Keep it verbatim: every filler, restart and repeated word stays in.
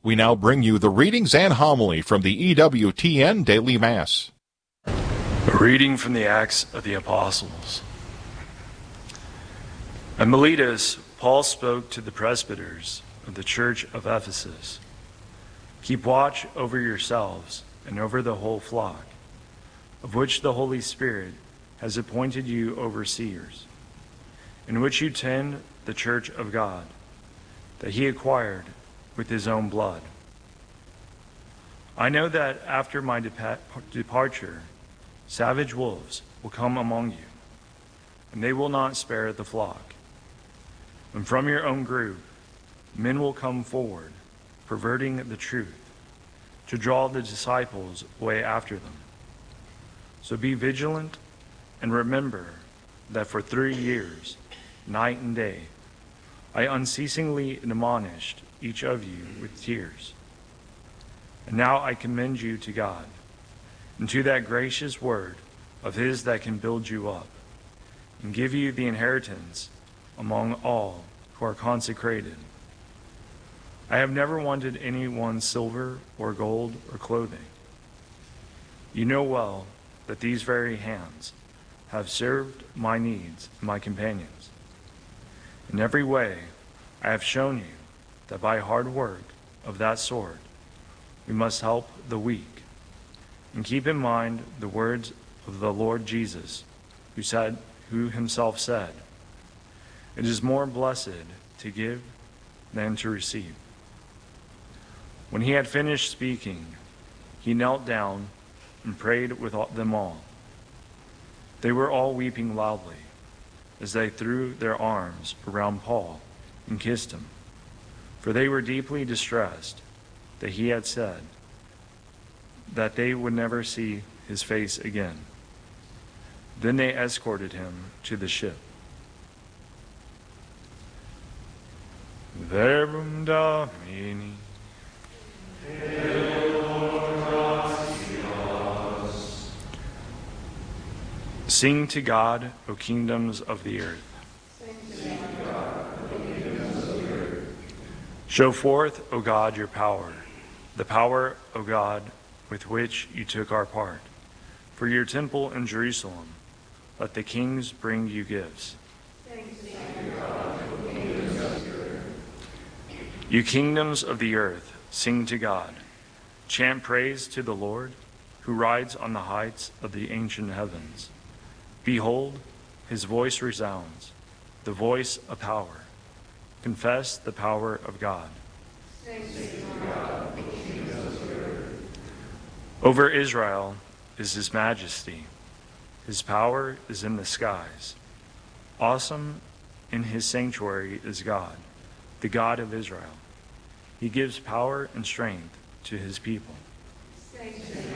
We now bring you the readings and homily from the E W T N Daily Mass. A reading from the Acts of the Apostles. At Miletus, Paul spoke to the presbyters of the church of Ephesus. Keep watch over yourselves and over the whole flock, of which the Holy Spirit has appointed you overseers, in which you tend the church of God, that he acquired with his own blood. I know that after my depa- departure, savage wolves will come among you, and they will not spare the flock. And from your own group, men will come forward, perverting the truth, to draw the disciples away after them. So be vigilant and remember that for three years, night and day, I unceasingly admonished each of you with tears. And now I commend you to God, and to that gracious word of his that can build you up, and give you the inheritance among all who are consecrated. I have never wanted anyone's silver or gold or clothing. You know well that these very hands have served my needs and my companions. In every way, I have shown you that by hard work of that sort, we must help the weak. And keep in mind the words of the Lord Jesus, who said, who himself said, "It is more blessed to give than to receive." When he had finished speaking, he knelt down and prayed with them all. They were all weeping loudly as they threw their arms around Paul and kissed him, for they were deeply distressed that he had said that they would never see his face again. Then they escorted him to the ship. Verbum Domini. Sing to God, O kingdoms of the earth. Show forth, O God, your power, the power, O God, with which you took our part. For your temple in Jerusalem, let the kings bring you gifts. You kingdoms of the earth, sing to God. Chant praise to the Lord, who rides on the heights of the ancient heavens. Behold, his voice resounds, the voice of power. Confess the power of God. Over Israel is his majesty. His power is in the skies. Awesome in his sanctuary is God, the God of Israel. He gives power and strength to his people.